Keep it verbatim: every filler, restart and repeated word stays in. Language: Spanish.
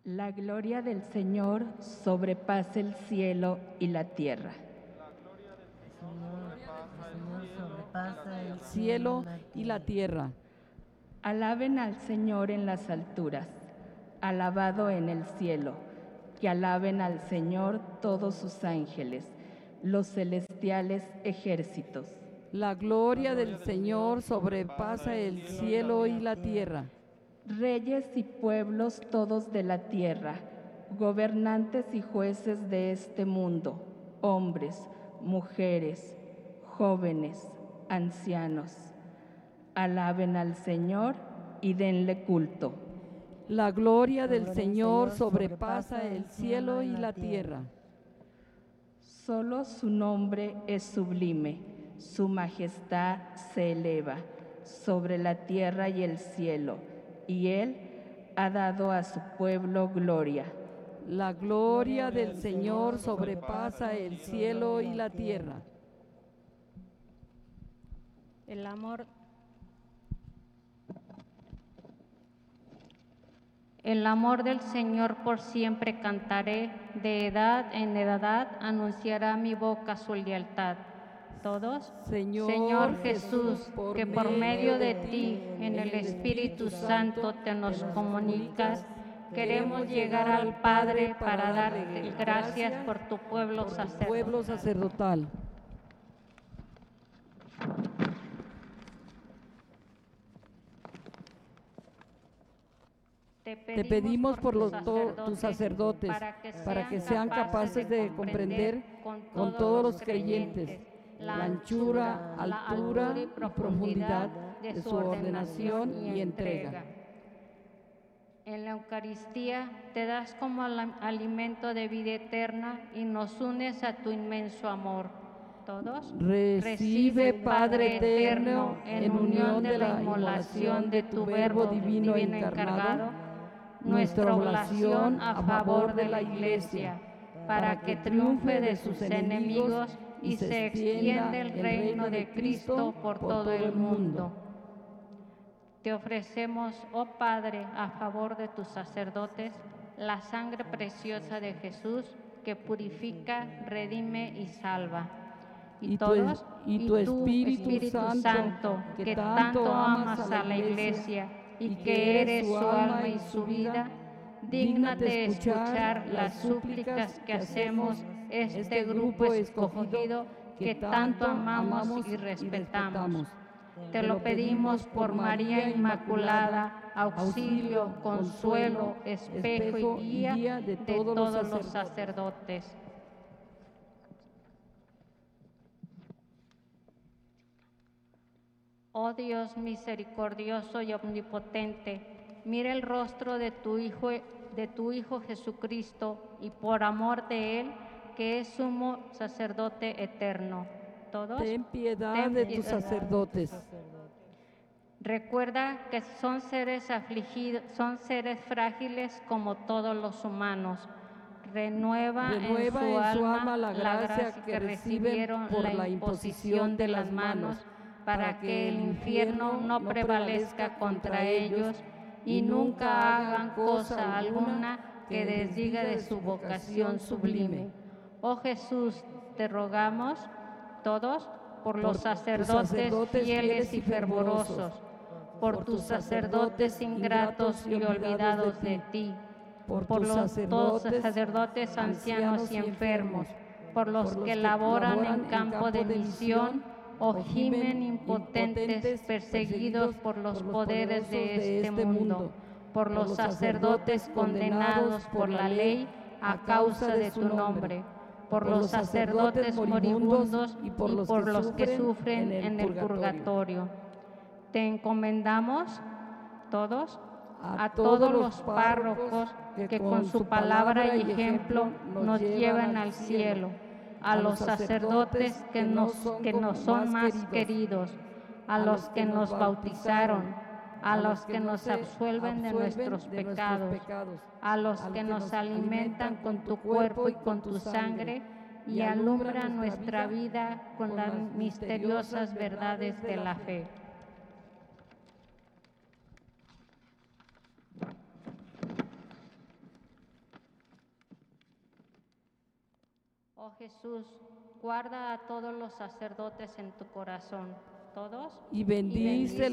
La gloria del Señor sobrepasa el cielo y la tierra. El Señor sobrepasa el cielo y la tierra. Alaben al Señor en las alturas, alabado en el cielo, que alaben al Señor todos sus ángeles, los celestiales ejércitos. La gloria del Señor sobrepasa el cielo y la tierra. Reyes y pueblos todos de la tierra, gobernantes y jueces de este mundo, hombres, mujeres, jóvenes, ancianos, alaben al Señor y denle culto. La gloria del Señor sobrepasa el cielo y la tierra. Solo su nombre es sublime, su majestad se eleva sobre la tierra y el cielo, y Él ha dado a su pueblo gloria. La gloria del Señor sobrepasa el cielo y la tierra. El amor, el amor del Señor por siempre cantaré, de edad en edad anunciará mi boca su lealtad. Todos, Señor, Señor Jesús, que por medio de ti, en el Espíritu Santo te nos comunicas, queremos llegar al Padre para darte gracias por tu pueblo sacerdotal. Pueblo sacerdotal. Te Te pedimos por los, to- tus sacerdotes para que sean capaces de comprender con todos los creyentes la anchura, altura y profundidad de su ordenación y entrega. En la Eucaristía te das como al- alimento de vida eterna y nos unes a tu inmenso amor. Todos. Recibe, Padre eterno, en unión de la inmolación de tu Verbo divino encarnado, nuestra oblación a favor de la Iglesia, para que triunfe de sus enemigos y se extienda el reino de Cristo por todo el mundo. Te ofrecemos, oh Padre, a favor de tus sacerdotes, la sangre preciosa de Jesús que purifica, redime y salva. Y tu, todos, y tu tú, Espíritu, Espíritu Santo, Santo, que tanto amas a la Iglesia y que eres su alma y su vida, dígnate escuchar las súplicas que hacemos este grupo escogido que tanto amamos y respetamos. Te lo pedimos por María Inmaculada, auxilio, consuelo, espejo y guía de todos los sacerdotes. Oh Dios misericordioso y omnipotente, mira el rostro de tu Hijo, de tu Hijo Jesucristo, y por amor de Él, que es sumo sacerdote eterno. Todos. Ten piedad Ten de piedad. tus sacerdotes. Recuerda que son seres afligidos, son seres frágiles como todos los humanos. Renueva, Renueva en, su, en su alma alma la gracia que que recibieron reciben por la imposición de las manos, para que el infierno no prevalezca contra ellos y nunca hagan cosa alguna que desdiga de su vocación sublime. Oh Jesús, te rogamos todos por los sacerdotes fieles y fervorosos, por tus sacerdotes ingratos y olvidados de ti, por los todos sacerdotes ancianos y enfermos, por los que laboran en campo de misión o gimen impotentes, perseguidos por los poderes de este mundo, por los sacerdotes condenados por la ley a causa de tu nombre, por los sacerdotes moribundos y por los que sufren en el purgatorio. Te encomendamos todos a todos los párrocos que con su palabra y ejemplo nos llevan al cielo, a los sacerdotes que nos, que nos son más queridos, a los que nos bautizaron, a los que nos absuelven de nuestros pecados, a los que nos alimentan con tu cuerpo y con tu sangre y alumbran nuestra vida con las misteriosas verdades de la fe. Oh Jesús, guarda a todos los sacerdotes en tu corazón, todos, y bendice